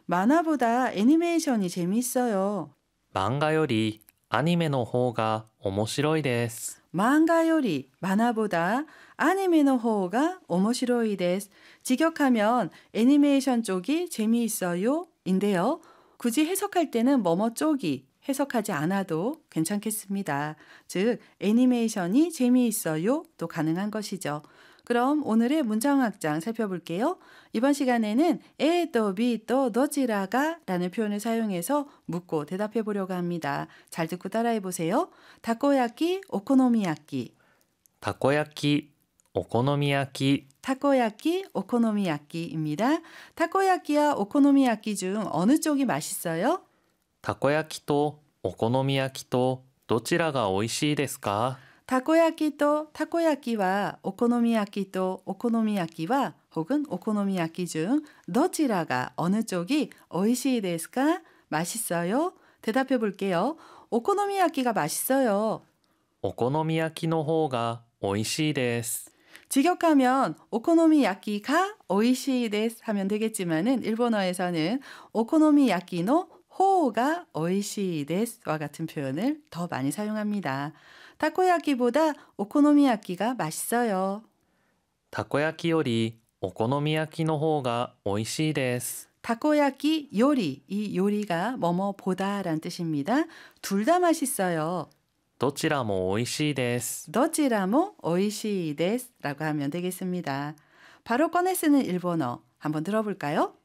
만화보다 애니메이션이 재미있어요. 漫画よりアニメの方が面白いです。 만가 요리, 만화보다 아니메의 호가 오모시로이 데스. 직역하면 애니메이션 쪽이 재미있어요 인데요. 굳이 해석할 때는 뭐뭐 쪽이 해석하지 않아도 괜찮겠습니다. 즉 애니메이션이 재미있어요 도 가능한 것이죠. 그럼 오늘의 문장 확장 살펴볼게요. 이번 시간에는 또 비 또 도지라가 라는 표현을 사용해서 묻고 대답해 보려고 합니다. 잘 듣고 따라해 보세요. 타코야키, 오코노미야키. たこ焼き、お好み焼き、 타코야키, 오코노미야키입니다. 타코야키와 오코노미야키 중 어느 쪽이 맛있어요? たこ焼きとお好み焼きとどちらが美味しいですか？ 타코야키 또 타코야키와 오코노미야키 또 오코노미야키와 혹은 오코노미야키 중 도치라가 어느 쪽이 오이시 데스까? 맛있어요? 대답해 볼게요. 오코노미야키가 맛있어요. お好み焼きの方が美味しいです。 직역하면 오코노미야키가 오이시 데스 하면 되겠지만은 일본어에서는 오코노미야키노 호가 오이시 데스와 같은 표현을 더 많이 사용합니다. 타코야키보다 오코노미야키가 맛있어요. たこ焼きよりお好み焼きの方が美味しいです。 타코야키 요리, 이 요리가 뭐뭐보다란 뜻입니다. 둘 다 맛있어요. どちらも美味しいです。 도치라모 오이시 데스라고 하면 되겠습니다. 바로 꺼내 쓰는 일본어 한번 들어볼까요?